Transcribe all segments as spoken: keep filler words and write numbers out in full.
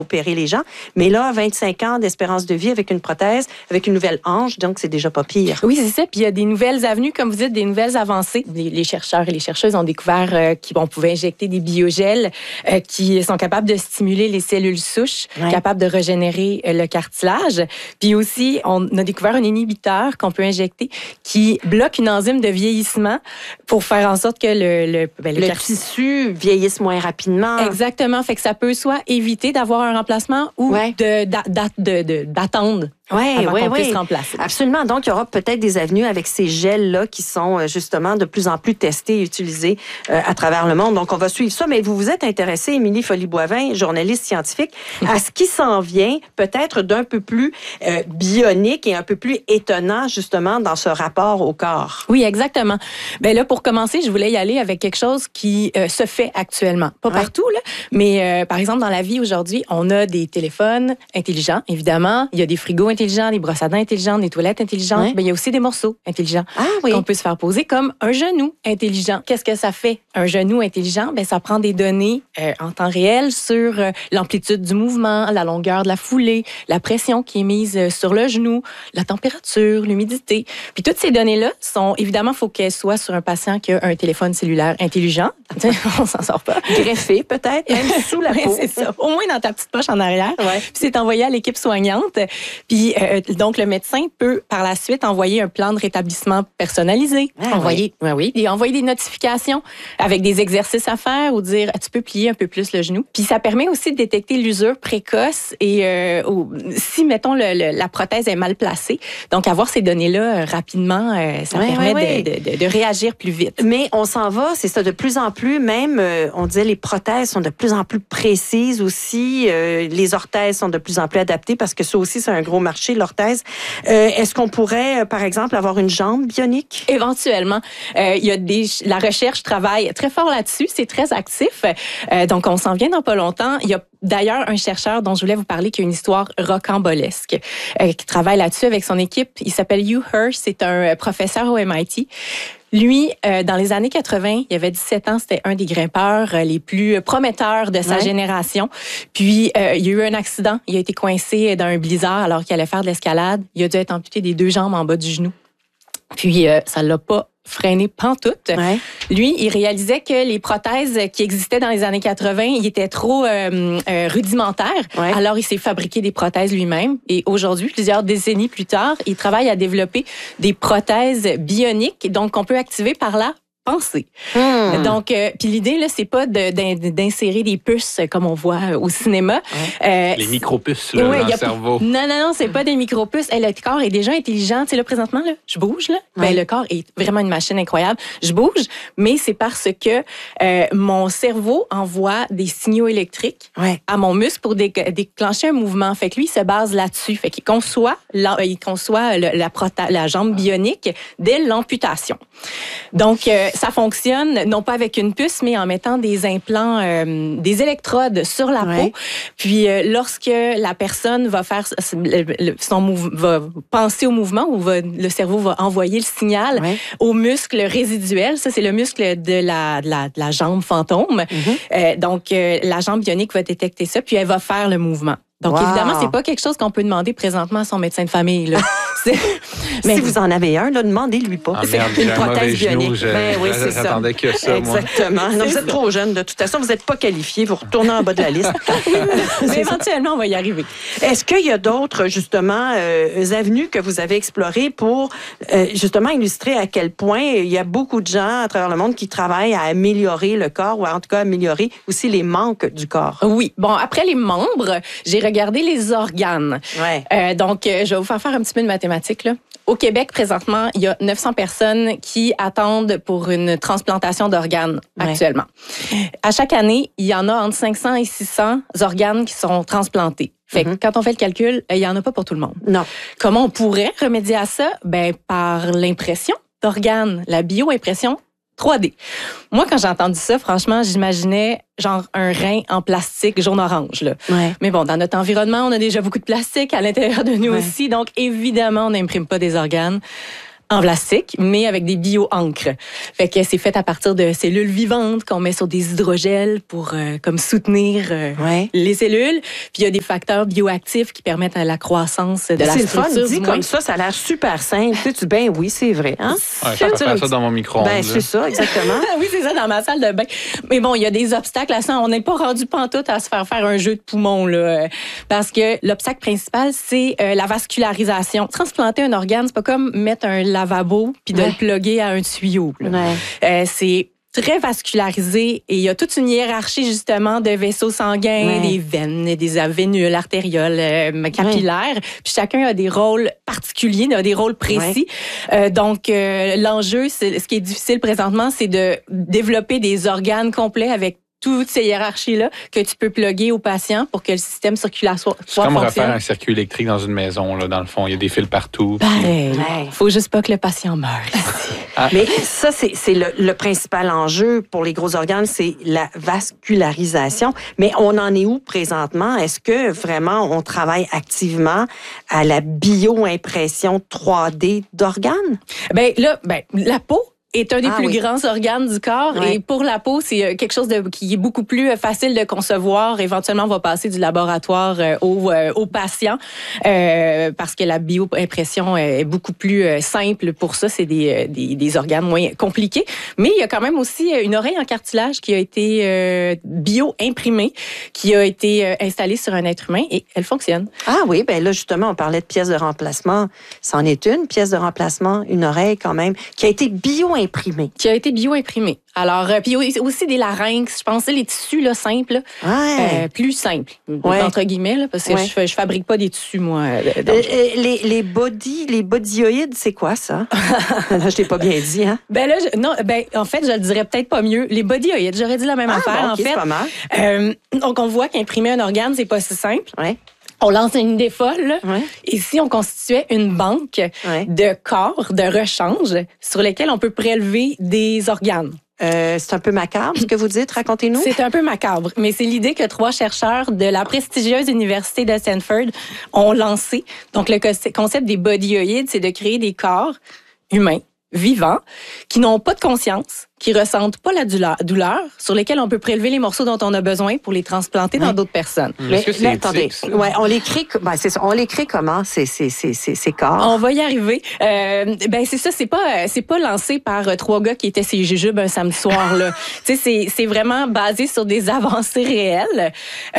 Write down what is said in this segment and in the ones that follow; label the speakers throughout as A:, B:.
A: opérer les gens. Mais là, vingt-cinq ans d'espérance de vie avec une prothèse, avec une nouvelle hanche, donc c'est déjà pas pire.
B: Oui, c'est ça. Puis il y a des nouvelles avenues, comme vous dites, des nouvelles avancées. Les chercheurs et les chercheuses ont découvert euh, qu'on pouvait injecter des biogels euh, qui sont capables de stimuler les cellules souches, ouais. capables de régénérer euh, le cartilage. Puis aussi, on a découvert un inhibiteur qu'on peut injecter qui bloque une enzyme de vieillissement pour faire en sorte que le... Le,
A: ben, le, le cart... tissu vieillisse moins rapidement.
B: Exactement. Fait que ça peut soit éviter d'avoir un remplacement ou ouais. de, de, de, de, d'attendre.
A: Oui, oui, oui.
B: Remplacer.
A: Absolument. Donc, il y aura peut-être des avenues avec ces gels-là qui sont justement de plus en plus testés et utilisés euh, à travers le monde. Donc, on va suivre ça. Mais vous vous êtes intéressée, Émilie Folly-Boivin, journaliste scientifique, à ce qui s'en vient peut-être d'un peu plus euh, bionique et un peu plus étonnant justement dans ce rapport au corps.
B: Oui, exactement. Ben là, pour commencer, je voulais y aller avec quelque chose qui euh, se fait actuellement. Pas ouais. partout, là, mais euh, par exemple, dans la vie aujourd'hui, on a des téléphones intelligents, évidemment. Il y a des frigos intelligents. Des brosses à dents intelligentes, des toilettes intelligentes. Ouais. Ben, il y a aussi des morceaux intelligents
A: ah, oui.
B: qu'on peut se faire poser comme un genou intelligent. Qu'est-ce que ça fait, un genou intelligent? Ben, ça prend des données euh, en temps réel sur euh, l'amplitude du mouvement, la longueur de la foulée, la pression qui est mise euh, sur le genou, la température, l'humidité. Puis toutes ces données-là sont, évidemment, il faut qu'elles soient sur un patient qui a un téléphone cellulaire intelligent. On s'en sort pas.
A: Greffé, peut-être, même sous la peau.
B: C'est ça. Au moins dans ta petite poche en arrière.
A: Ouais.
B: Puis c'est envoyé à l'équipe soignante. Puis Euh, donc, le médecin peut, par la suite, envoyer un plan de rétablissement personnalisé.
A: Ah,
B: envoyer,
A: oui.
B: oui, et envoyer des notifications avec des exercices à faire ou dire, tu peux plier un peu plus le genou. Puis, ça permet aussi de détecter l'usure précoce et euh, ou, si, mettons, le, le, la prothèse est mal placée. Donc, avoir ces données-là euh, rapidement, euh, ça
A: oui,
B: permet
A: oui, oui.
B: De, de, de réagir plus vite.
A: Mais on s'en va, c'est ça, de plus en plus, même, euh, on disait, les prothèses sont de plus en plus précises aussi. Euh, les orthèses sont de plus en plus adaptées parce que ça aussi, c'est un gros marché. L'orthèse. Euh, est-ce qu'on pourrait, euh, par exemple, avoir une jambe bionique?
B: Éventuellement. Euh, il y a des, la recherche travaille très fort là-dessus. C'est très actif. Euh, donc, on s'en vient dans pas longtemps. Il y a d'ailleurs un chercheur dont je voulais vous parler qui a une histoire rocambolesque, euh, qui travaille là-dessus avec son équipe. Il s'appelle Hugh Hirsch. C'est un professeur au M I T. Lui, euh, dans les années quatre-vingt, il avait dix-sept ans, c'était un des grimpeurs euh, les plus prometteurs de sa ouais. génération. Puis, euh, il y a eu un accident. Il a été coincé dans un blizzard alors qu'il allait faire de l'escalade. Il a dû être amputé des deux jambes en bas du genou. Puis, euh, ça l'a pas freiné pantoute.
A: Ouais.
B: Lui, il réalisait que les prothèses qui existaient dans les années quatre-vingt, ils étaient trop euh, euh, rudimentaires. Ouais. Alors, il s'est fabriqué des prothèses lui-même. Et aujourd'hui, plusieurs décennies plus tard, il travaille à développer des prothèses bioniques, donc qu'on peut activer par la pensée.
A: Hmm.
B: Donc, euh, puis l'idée, là, c'est pas de, d'insérer des puces comme on voit au cinéma.
C: Ouais. Euh, les micro-puces là, ouais, dans le cerveau.
B: Non, non, non, c'est pas des micro-puces. Hey, le corps est déjà intelligent. Tu sais, là, présentement, là, je bouge, là. Ouais. Ben, le corps est vraiment une machine incroyable. Je bouge, mais c'est parce que euh, mon cerveau envoie des signaux électriques
A: ouais.
B: à mon muscle pour dé- déclencher un mouvement. Fait que lui, il se base là-dessus. Fait qu'il conçoit, la, il conçoit le, la, prota- la jambe bionique dès l'amputation. Donc, euh, ça fonctionne non pas avec une puce, mais en mettant des implants, euh, des électrodes sur la
A: ouais.
B: peau. Puis, euh, lorsque la personne va faire son mou- va penser au mouvement ou va, le cerveau va envoyer le signal
A: ouais.
B: au muscle résiduel. Ça, c'est le muscle de la, de la, de la jambe fantôme. Mm-hmm. Euh, donc, euh, la jambe bionique va détecter ça, puis elle va faire le mouvement. Donc, wow. évidemment, c'est pas quelque chose qu'on peut demander présentement à son médecin de famille. Là.
A: Mais si vous en avez un, là, demandez-lui pas.
C: Ah, merde,
A: c'est une prothèse bionique.
C: Je,
A: ben, oui, c'est
C: j'attendais
A: ça.
C: que ça,
A: exactement. Non, vous êtes trop jeune. De toute façon, vous n'êtes pas qualifié. Vous retournez en bas de la liste.
B: Mais éventuellement, on va y arriver.
A: Est-ce qu'il y a d'autres, justement, euh, avenues que vous avez explorées pour, euh, justement, illustrer à quel point il y a beaucoup de gens à travers le monde qui travaillent à améliorer le corps ou en tout cas améliorer aussi les manques du corps?
B: Oui. Bon, après les membres, j'ai regardé les organes.
A: Ouais.
B: Euh, donc, je vais vous faire faire un petit peu de mathématiques, là. Au Québec, présentement, il y a neuf cents personnes qui attendent pour une transplantation d'organes ouais. actuellement. À chaque année, il y en a entre cinq cents et six cents organes qui sont transplantés. Fait que mm-hmm. quand on fait le calcul, il y en a pas pour tout le monde.
A: Non.
B: Comment on pourrait remédier à ça? Ben, par l'impression d'organes, la bioimpression trois D. Moi, quand j'ai entendu ça, franchement, j'imaginais genre un rein en plastique jaune-orange. Là.
A: Ouais.
B: Mais bon, dans notre environnement, on a déjà beaucoup de plastique à l'intérieur de nous ouais. aussi. Donc, évidemment, on n'imprime pas des organes en plastique, mais avec des bio-encres. Fait que c'est fait à partir de cellules vivantes qu'on met sur des hydrogels pour euh, comme soutenir euh,
A: ouais.
B: les cellules. Puis il y a des facteurs bioactifs qui permettent la croissance de
A: mais
B: la
A: c'est
B: structure.
A: C'est le fun, dit
B: comme
A: ça, ça a l'air super simple. Tu dis, ben oui, c'est vrai. Hein?
C: Ouais, je peux faire ça dans mon micro-ondes.
A: Ben, c'est ça, exactement.
B: oui, c'est ça, dans ma salle de bain. Mais bon, il y a des obstacles à ça. On n'est pas rendu pantoute à se faire faire un jeu de poumon, là. Parce que l'obstacle principal, c'est euh, la vascularisation. Transplanter un organe, c'est pas comme mettre un lavabo puis de
A: ouais.
B: le plugger à un tuyau. Là.
A: Ouais.
B: Euh, c'est très vascularisé et il y a toute une hiérarchie justement de vaisseaux sanguins, ouais. des veines, des vénules artérioles, euh, capillaires. Ouais. Puis chacun a des rôles particuliers, a des rôles précis. Ouais. Euh, donc euh, l'enjeu, c'est, ce qui est difficile présentement, c'est de développer des organes complets avec toutes ces hiérarchies-là que tu peux plugger au patient pour que le système circulatoire fonctionne.
C: C'est comme refaire un circuit électrique dans une maison, là, dans le fond. Il y a des fils partout.
B: Il ouais. faut juste pas que le patient meure.
A: ah. Mais ça, c'est, c'est le, le principal enjeu pour les gros organes, c'est la vascularisation. Mais on en est où présentement? Est-ce que vraiment on travaille activement à la bio-impression trois D d'organes?
B: Ben là, ben, la peau, est un des ah, plus oui. grands organes du corps. Oui. Et pour la peau, c'est quelque chose de, qui est beaucoup plus facile de concevoir. Éventuellement, on va passer du laboratoire au, au patient euh, parce que la bio-impression est beaucoup plus simple pour ça. C'est des, des, des organes moins compliqués. Mais il y a quand même aussi une oreille en cartilage qui a été euh, bio-imprimée, qui a été installée sur un être humain et elle fonctionne.
A: Ah oui, bien là, justement, on parlait de pièces de remplacement. C'en est une, pièce de remplacement, une oreille quand même, qui a été bio-imprimée. Imprimé.
B: Qui a été bio-imprimé. Alors, euh, puis aussi des larynx, je pensais les tissus là, simples,
A: ouais.
B: euh, plus simples, ouais. entre guillemets, là, parce que ouais. je, je fabrique pas des tissus, moi.
A: Euh, les, les body, les bodyoïdes, c'est quoi ça? Je t'ai pas bien dit, hein?
B: Ben là, je, non, ben en fait, je le dirais peut-être pas mieux. Les bodyoïdes, j'aurais dit la même
A: ah,
B: affaire,
A: bon, okay,
B: en fait.
A: C'est pas mal.
B: Euh, donc, on voit qu'imprimer un organe, c'est pas si simple.
A: Ouais.
B: On lance une idée folle.
A: Ouais.
B: Ici, on constituait une banque
A: ouais.
B: de corps, de rechange, sur lesquels on peut prélever des organes.
A: Euh, c'est un peu macabre, ce que vous dites. Racontez-nous.
B: C'est un peu macabre, mais c'est l'idée que trois chercheurs de la prestigieuse université de Stanford ont lancé. Donc, le concept des bodyoïdes, c'est de créer des corps humains, vivants, qui n'ont pas de conscience, qui ressentent pas la douleur, sur lesquels on peut prélever les morceaux dont on a besoin pour les transplanter oui. dans d'autres personnes.
C: Mais, Est-ce que c'est
A: mais attendez, ouais, on les crée, ben, c'est ça, on les crée comment ces ces ces ces, ces corps?
B: On va y arriver. Euh, ben c'est ça, c'est pas c'est pas lancé par euh, trois gars qui étaient ces jujubes un samedi soir là. Tu sais, c'est c'est vraiment basé sur des avancées réelles.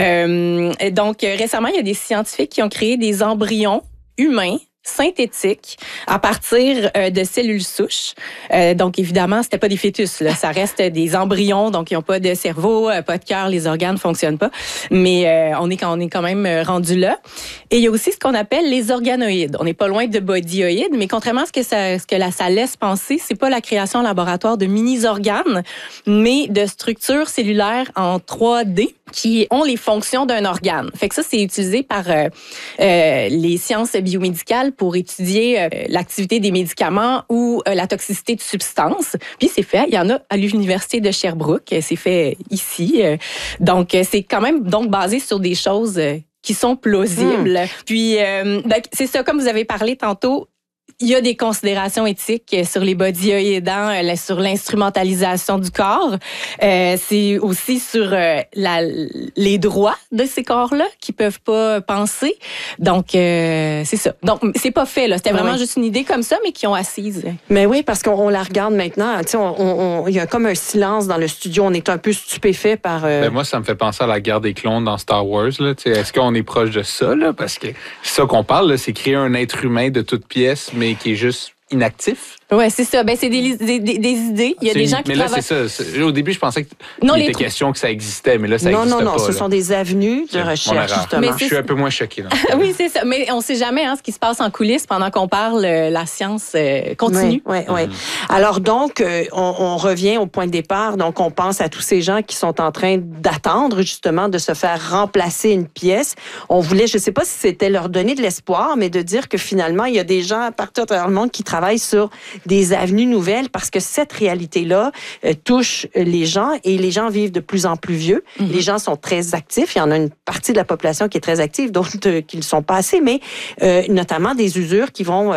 B: Euh, donc récemment, il y a des scientifiques qui ont créé des embryons humains synthétique à partir euh, de cellules souches. Euh, donc, évidemment, c'était pas des fœtus, là. Ça reste des embryons, donc ils n'ont pas de cerveau, euh, pas de cœur, les organes fonctionnent pas. Mais euh, on, est, on est quand même rendu là. Et il y a aussi ce qu'on appelle les organoïdes. On n'est pas loin de bodyoïdes, mais contrairement à ce que ça, ce que là, ça laisse penser, c'est pas la création en laboratoire de mini-organes, mais de structures cellulaires en trois D qui ont les fonctions d'un organe. Fait que ça, c'est utilisé par euh, euh, les sciences biomédicales pour étudier euh, l'activité des médicaments ou euh, la toxicité de substances. Puis c'est fait, il y en a à l'université de Sherbrooke, c'est fait ici. Euh, donc c'est quand même donc basé sur des choses euh, qui sont plausibles. Mmh. Puis euh, ben, c'est ça, comme vous avez parlé tantôt. Il y a des considérations éthiques sur les bodyoïdes, sur l'instrumentalisation du corps. Euh, c'est aussi sur euh, la, les droits de ces corps-là qui peuvent pas penser. Donc, euh, c'est ça. Donc, c'est pas fait, là. C'était vraiment oui. juste une idée comme ça, mais qui ont assise.
A: Mais oui, parce qu'on on la regarde maintenant. Tu sais, on, on, il y a comme un silence dans le studio. On est un peu stupéfait par... Euh...
C: Ben moi, ça me fait penser à la guerre des clones dans Star Wars. Là. Tu sais, est-ce qu'on est proche de ça? Là? Parce que c'est ça qu'on parle, là, c'est créer un être humain de toutes pièces, mais qui est juste inactif.
B: Oui, c'est ça. Ben, c'est des, des, des, des idées. Il y a
C: c'est
B: des gens
C: une...
B: qui
C: mais là,
B: travaillent...
C: c'est ça. C'est... Au début, je pensais qu'il était tr... question que ça existait, mais là, ça
A: non,
C: n'existe
A: non, non,
C: pas.
A: Non, non, ce
C: là.
A: sont des avenues de recherche, justement.
C: Mais je suis un peu moins choqué.
B: Oui, c'est ça. Mais on ne sait jamais hein, ce qui se passe en coulisses pendant qu'on parle euh, la science euh, continue.
A: Oui, oui, oui. Mm. Alors donc, euh, on, on revient au point de départ. Donc, on pense à tous ces gens qui sont en train d'attendre, justement, de se faire remplacer une pièce. On voulait, je ne sais pas si c'était leur donner de l'espoir, mais de dire que finalement, il y a des gens partout à travers le monde qui travaillent sur des avenues nouvelles parce que cette réalité-là euh, touche les gens et les gens vivent de plus en plus vieux. Mm-hmm. Les gens sont très actifs. Il y en a une partie de la population qui est très active, d'autres euh, qui ne le sont pas assez, mais euh, notamment des usures qui vont... Euh,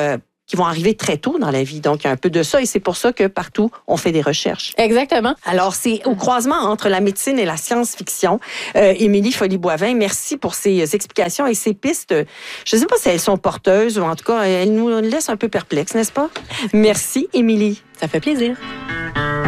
A: qui vont arriver très tôt dans la vie. Donc, il y a un peu de ça et c'est pour ça que partout, on fait des recherches.
B: Exactement.
A: Alors, c'est au croisement entre la médecine et la science-fiction. Euh, Émilie Folly-Boivin, merci pour ces explications et ces pistes. Je ne sais pas si elles sont porteuses ou en tout cas, elles nous laissent un peu perplexes, n'est-ce pas? Merci, Émilie.
B: Ça fait plaisir.